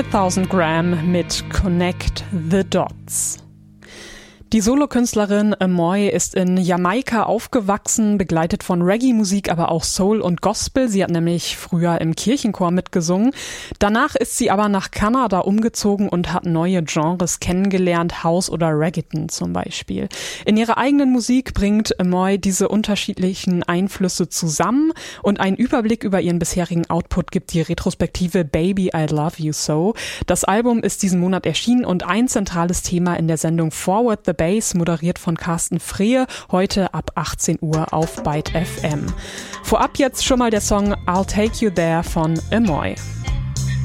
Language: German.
1000 Gram mit Connect the Dots. Die Solokünstlerin Amoy ist in Jamaika aufgewachsen, begleitet von Reggae-Musik, aber auch Soul und Gospel. Sie hat nämlich früher im Kirchenchor mitgesungen. Danach ist sie aber nach Kanada umgezogen und hat neue Genres kennengelernt, House oder Reggaeton zum Beispiel. In ihrer eigenen Musik bringt Amoy diese unterschiedlichen Einflüsse zusammen und einen Überblick über ihren bisherigen Output gibt die Retrospektive Baby, I Love You So. Das Album ist diesen Monat erschienen und ein zentrales Thema in der Sendung Forward the Bass, moderiert von Carsten Frehe, heute ab 18 Uhr auf Byte FM. Vorab jetzt schon mal der Song I'll Take You There von Amoy.